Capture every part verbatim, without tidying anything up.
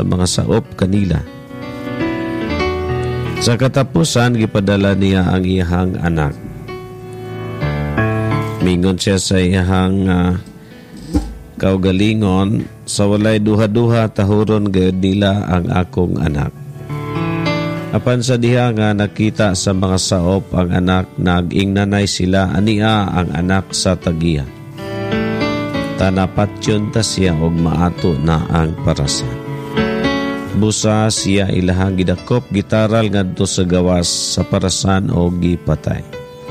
sa mga saop kanila. Sa katapusan, gipadala niya ang iyahang anak. Mingon siya sa iyahang uh, kaugalingon, sa walay duha-duha tahuron gayud nila ang akong anak. Apan sa diha nga nakita sa mga saop ang anak, nag-ingnanay sila, ania ang anak sa tagiya. Tanapatyon ta siya og maato na ang parasan. Busa siya ilahang gidakop gitaral ngadto sa gawas sa parasan og gipatay.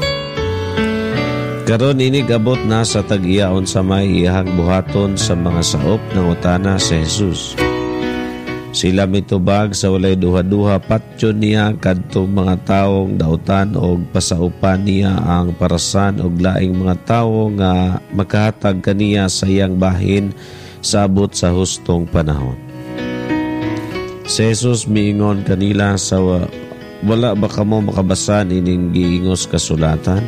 Karon inig abot na sa tag-iyaon sa may iyahang buhaton sa mga saop ng utana sa Jesus. Sila mitubag sa walay duha-duha patyon niya kadtong mga taong dautan og pasaupan niya ang parasan og laing mga tawo nga makahatag kaniya sa iyang bahin sa abot sa hustong panahon. Si Jesus miingon kanila sa wala ba kamo makabasan ining giingos kasulatan?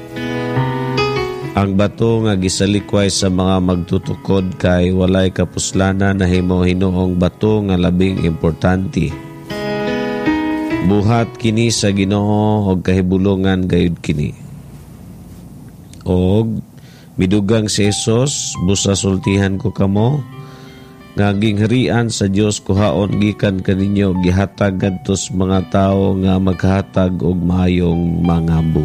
Ang bato nga gisalikway sa mga magtutukod kay walay kapuslanan na himo hinuong bato nga labing importante. Buhat kini sa Ginoo og kahibulongan gayud kini. Og midugang si Jesus, busa sultihan ko kamo, nga gingharian sa Dios kuhaon gikan kaninyo gihatag ngadto sa mga tawo nga maghatag og maayong mga buhat.